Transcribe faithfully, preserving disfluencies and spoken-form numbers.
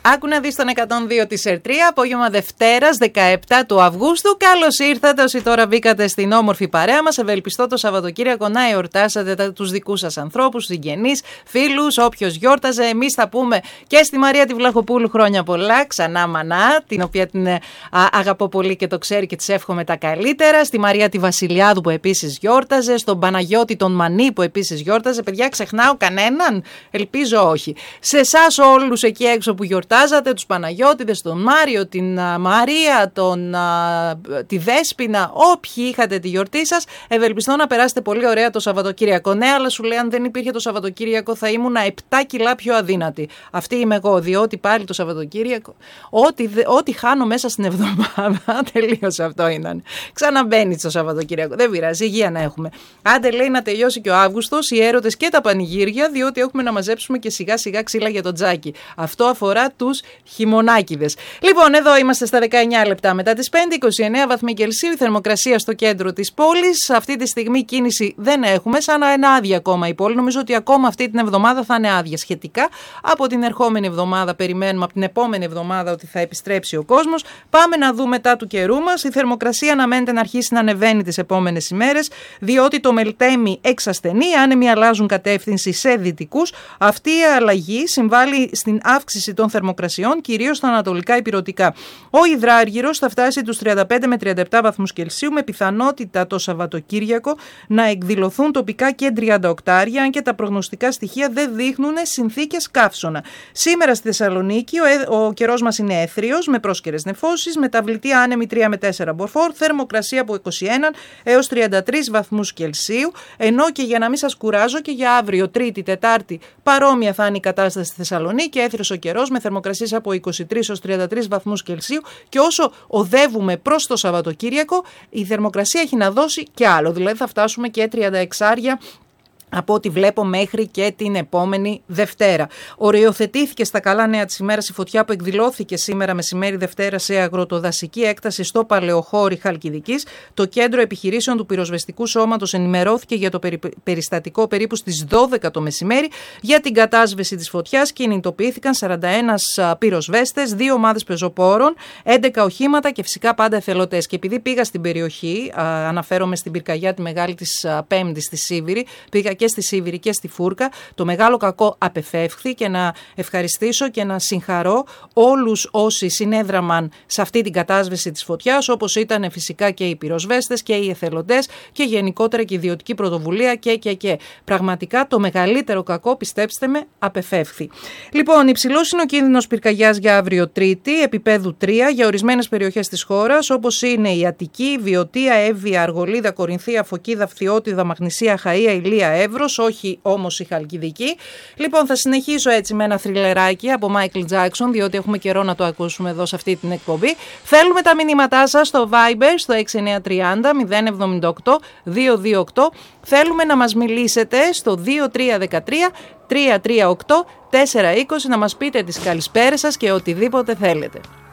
Άκου να δεις τον εκατόν δύο της Ερτρία, απόγευμα Δευτέρας δεκαεπτά του Αυγούστου. Καλώς ήρθατε όσοι τώρα μπήκατε στην όμορφη παρέα μας. Ευελπιστώ το Σαββατοκύριακο να εορτάσατε τους δικούς σας ανθρώπους, συγγενείς, φίλους, όποιος γιόρταζε. Εμείς θα πούμε και στη Μαρία τη Βλαχοπούλου χρόνια πολλά, ξανά μανά, την οποία την α, αγαπώ πολύ και το ξέρει και της εύχομαι τα καλύτερα. Στη Μαρία τη Βασιλιάδου που επίσης γιόρταζε, στον Παναγιώτη τον Μανί που επίσης γιόρταζε. Παιδιά, ξεχνάω κανέναν? Ελπίζω όχι. Σε εσάς όλους εκεί έξω που γιορτάζατε, τους Παναγιώτιδες, τον Μάριο, την α, Μαρία, τον, α, τη Δέσποινα, όποιοι είχατε τη γιορτή σας, ευελπιστώ να περάσετε πολύ ωραία το Σαββατοκύριακο. Ναι, αλλά σου λέει, αν δεν υπήρχε το Σαββατοκύριακο θα ήμουν επτά κιλά πιο αδύνατη. Αυτή είμαι εγώ, διότι πάλι το Σαββατοκύριακο, ό,τι, ό,τι χάνω μέσα στην εβδομάδα, τελείωσε αυτό ήταν. Ξαναμπαίνει το Σαββατοκύριακο. Δεν πειράζει, υγεία να έχουμε. Άντε, λέει, να τελειώσει και ο Αύγουστος, οι έρωτες και τα πανηγύρια, διότι έχουμε να μαζέψουμε και σιγά σιγά ξύλα για το τζάκι. Αυτό αφορά τους χειμωνάκηδες. Λοιπόν, εδώ είμαστε στα δεκαεννιά λεπτά μετά τις πέντε, είκοσι εννέα βαθμοί Κελσίου, η θερμοκρασία στο κέντρο της πόλης. Αυτή τη στιγμή κίνηση δεν έχουμε, σαν να είναι άδεια ακόμα η πόλη. Νομίζω ότι ακόμα αυτή την εβδομάδα θα είναι άδεια σχετικά. Από την ερχόμενη εβδομάδα περιμένουμε, από την επόμενη εβδομάδα, ότι θα επιστρέψει ο κόσμος. Πάμε να δούμε τα του καιρού μας. Η θερμοκρασία αναμένεται να αρχίσει να ανεβαίνει τις επόμενες ημέρες, διότι το Μελτέμι εξασθενεί, οι άνεμοι αλλάζουν κατεύθυνση σε δυτικούς. Αυτή η αλλαγή συμβάλλει στην αύξηση των θερμοκρασιών, κυρίως στα ανατολικά ηπειρωτικά. Ο υδράργυρος θα φτάσει τους τριάντα πέντε με τριάντα επτά βαθμούς Κελσίου, με πιθανότητα το Σαββατοκύριακο να εκδηλωθούν τοπικά και τριάντα οκτώ, αν και τα προγνωστικά στοιχεία δεν δείχνουν συνθήκες καύσωνα. Σήμερα στη Θεσσαλονίκη ο, ο καιρός μας είναι έθριος, με πρόσκαιρες νεφώσεις, μεταβλητή άνεμη τρία με τέσσερα μποφόρ, θερμοκρασία από είκοσι ένα έως τριάντα τρεις βαθμούς Κελσίου, ενώ και για να μην σας κουράζω, και για αύριο, Τρίτη, Τετάρτη, παρόμοια θα είναι η κατάσταση στη Θεσσαλονίκη, έθριος ο καιρός με θερμοκρασίες από είκοσι τρεις έως τριάντα τρεις βαθμούς Κελσίου, και όσο οδεύουμε προς το Σαββατοκύριακο, η θερμοκρασία έχει να δώσει και άλλο, δηλαδή θα φτάσουμε και τριάντα έξι από ό,τι βλέπω μέχρι και την επόμενη Δευτέρα. Οριοθετήθηκε στα καλά νέα της ημέρας η φωτιά που εκδηλώθηκε σήμερα μεσημέρι Δευτέρα σε αγροτοδασική έκταση στο Παλαιοχώρι Χαλκιδικής. Το κέντρο επιχειρήσεων του πυροσβεστικού σώματος ενημερώθηκε για το περι... περιστατικό περίπου στις δώδεκα το μεσημέρι. Για την κατάσβεση της φωτιάς κινητοποιήθηκαν σαράντα ένα πυροσβέστες, δύο ομάδες πεζοπόρων, έντεκα οχήματα και φυσικά πάντα εθελωτές. Και επειδή πήγα στην περιοχή, α, αναφέρομαι στην πυρκαγιά τη μεγάλη της Πέμπτης στη Σίβηρη, πήγα και στη Σίβηρη και στη Φούρκα, το μεγάλο κακό απεφεύχθη, και να ευχαριστήσω και να συγχαρώ όλους όσοι συνέδραμαν σε αυτή την κατάσβεση της φωτιάς, όπως ήταν φυσικά και οι πυροσβέστες και οι εθελοντές και γενικότερα και η ιδιωτική πρωτοβουλία και, και, και. Πραγματικά το μεγαλύτερο κακό, πιστέψτε με, απεφεύχθη. Λοιπόν, υψηλός είναι ο κίνδυνος πυρκαγιάς για αύριο Τρίτη, επίπεδου τρία, για ορισμένες περιοχές της χώρας, όπως είναι η Αττική, Βιωτία, Εύβοια, Αργολίδα, Κορινθία, Φωκίδα, Φθιώτιδα, Μαγνησία, Χαΐα, Ηλία, Εύρος, όχι όμως η Χαλκιδική. Λοιπόν, θα συνεχίσω έτσι με ένα θριλεράκι από Michael Jackson, διότι έχουμε καιρό να το ακούσουμε εδώ σε αυτή την εκπομπή. Θέλουμε τα μηνύματά σας στο Viber, στο έξι εννιά τρία μηδέν μηδέν εβδομήντα οκτώ δύο δύο οκτώ. Θέλουμε να μας μιλήσετε στο δύο τρία ένα τρία τρία τρία οκτώ τέσσερα είκοσι, να μας πείτε τις καλησπέρες σας και οτιδήποτε θέλετε.